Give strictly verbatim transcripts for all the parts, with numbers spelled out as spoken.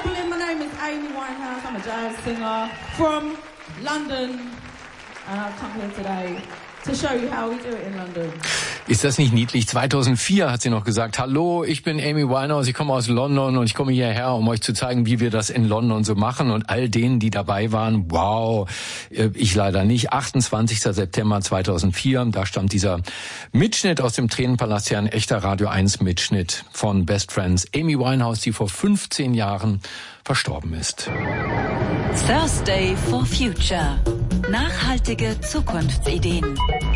Dublin. My name is Amy Winehouse. I'm a jazz singer from London, and I've come here today to show you how we do it in London. Ist das nicht niedlich? zweitausendvier hat sie noch gesagt, hallo, ich bin Amy Winehouse, ich komme aus London und ich komme hierher, um euch zu zeigen, wie wir das in London so machen. Und all denen, die dabei waren, wow, ich leider nicht. achtundzwanzigster September zweitausendvier, da stammt dieser Mitschnitt aus dem Tränenpalast, ja ein echter Radio eins Mitschnitt von Best Friends. Amy Winehouse, die vor fünfzehn Jahren verstorben ist. Thursday for Future. Nachhaltige Zukunftsideen.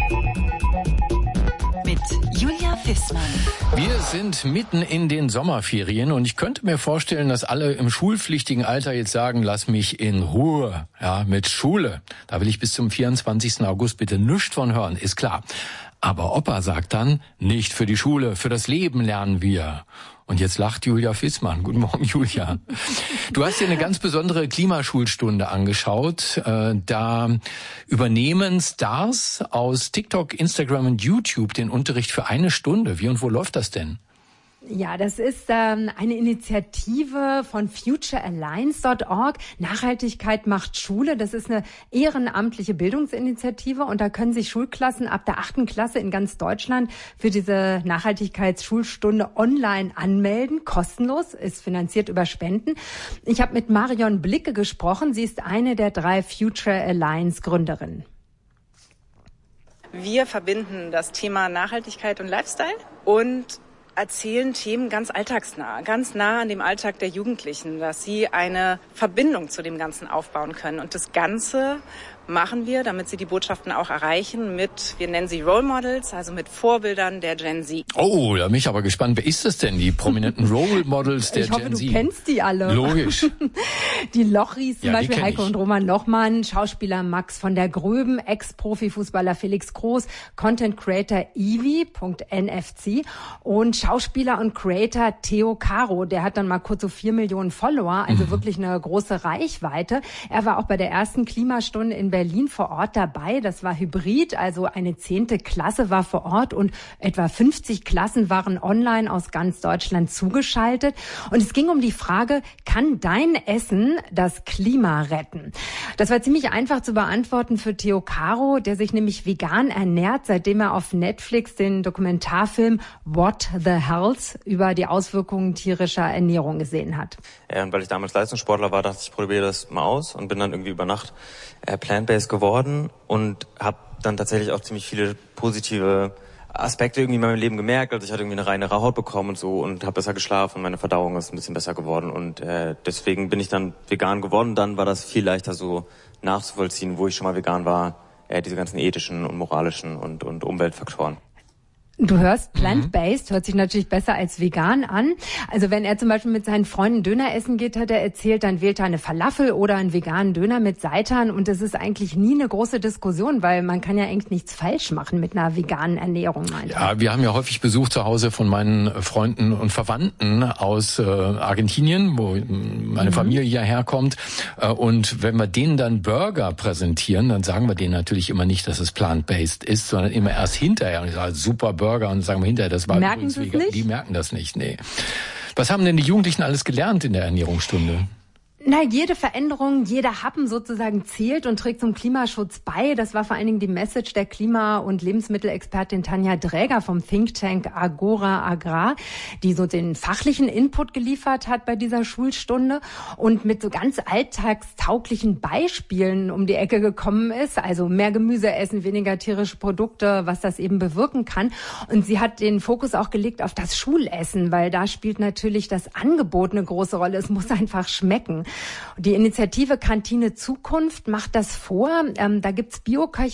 Mit Julia Wissmann. Wir sind mitten in den Sommerferien und ich könnte mir vorstellen, dass alle im schulpflichtigen Alter jetzt sagen, lass mich in Ruhe, ja, mit Schule. Da will ich bis zum vierundzwanzigsten August bitte nichts von hören, ist klar. Aber Opa sagt dann, nicht für die Schule, für das Leben lernen wir. Und jetzt lacht Julia Wissmann. Guten Morgen, Julia. Du hast dir eine ganz besondere Klimaschulstunde angeschaut. Da übernehmen Stars aus TikTok, Instagram und YouTube den Unterricht für eine Stunde. Wie und wo läuft das denn? Ja, das ist ähm, eine Initiative von future alliance dot org. Nachhaltigkeit macht Schule. Das ist eine ehrenamtliche Bildungsinitiative und da können sich Schulklassen ab der achten Klasse in ganz Deutschland für diese Nachhaltigkeitsschulstunde online anmelden. Kostenlos, ist finanziert über Spenden. Ich habe mit Marion Blicke gesprochen. Sie ist eine der drei Future Alliance Gründerinnen. Wir verbinden das Thema Nachhaltigkeit und Lifestyle und erzählen Themen ganz alltagsnah, ganz nah an dem Alltag der Jugendlichen, dass sie eine Verbindung zu dem Ganzen aufbauen können. Und das Ganze machen wir, damit sie die Botschaften auch erreichen mit, wir nennen sie Role Models, also mit Vorbildern der Gen Z. Oh, da bin ich aber gespannt. Wer ist das denn, die prominenten Role Models der ich hoffe, Gen Z? Du kennst die alle. Logisch. Die Lochris, zum ja, Beispiel Heiko ich. und Roman Lochmann, Schauspieler Max von der Gröben, Ex-Profifußballer Felix Groß, Content Creator Ivi.nfc und Schauspieler und Creator Theo Caro. Der hat dann mal kurz so vier Millionen Follower, also mhm. wirklich eine große Reichweite. Er war auch bei der ersten Klimastunde in Berlin vor Ort dabei. Das war hybrid, also eine zehnte Klasse war vor Ort und etwa fünfzig Klassen waren online aus ganz Deutschland zugeschaltet. Und es ging um die Frage, kann dein Essen das Klima retten? Das war ziemlich einfach zu beantworten für Theo Caro, der sich nämlich vegan ernährt, seitdem er auf Netflix den Dokumentarfilm What the Health über die Auswirkungen tierischer Ernährung gesehen hat. Ja, und weil ich damals Leistungssportler war, dachte ich, ich probiere das mal aus und bin dann irgendwie über Nacht äh, plant-based geworden und habe dann tatsächlich auch ziemlich viele positive Aspekte irgendwie in meinem Leben gemerkt. Also ich hatte irgendwie eine reinere Haut bekommen und so und habe besser geschlafen und meine Verdauung ist ein bisschen besser geworden und äh, deswegen bin ich dann vegan geworden. Dann war das viel leichter so nachzuvollziehen, wo ich schon mal vegan war, äh, diese ganzen ethischen und moralischen und, und Umweltfaktoren. Du hörst plant-based, hört sich natürlich besser als vegan an. Also wenn er zum Beispiel mit seinen Freunden Döner essen geht, hat er erzählt, dann wählt er eine Falafel oder einen veganen Döner mit Seitan. Und das ist eigentlich nie eine große Diskussion, weil man kann ja eigentlich nichts falsch machen mit einer veganen Ernährung. Ja, wir haben ja häufig Besuch zu Hause von meinen Freunden und Verwandten aus äh, Argentinien, wo meine mhm. Familie hierher kommt. Äh, und wenn wir denen dann Burger präsentieren, dann sagen wir denen natürlich immer nicht, dass es plant-based ist, sondern immer erst hinterher. Und ich sage, super Burger. Burger und sagen wir hinterher, das war merken übrigens vegan. Nicht? Die merken das nicht, nee. Was haben denn die Jugendlichen alles gelernt in der Ernährungsstunde? Na, jede Veränderung, jeder Happen sozusagen zählt und trägt zum Klimaschutz bei. Das war vor allen Dingen die Message der Klima- und Lebensmittelexpertin Tanja Dräger vom Think Tank Agora Agrar, die so den fachlichen Input geliefert hat bei dieser Schulstunde und mit so ganz alltagstauglichen Beispielen um die Ecke gekommen ist. Also mehr Gemüse essen, weniger tierische Produkte, was das eben bewirken kann. Und sie hat den Fokus auch gelegt auf das Schulessen, weil da spielt natürlich das Angebot eine große Rolle. Es muss einfach schmecken. Die Initiative Kantine Zukunft macht das vor. Ähm, da gibt's Bioköche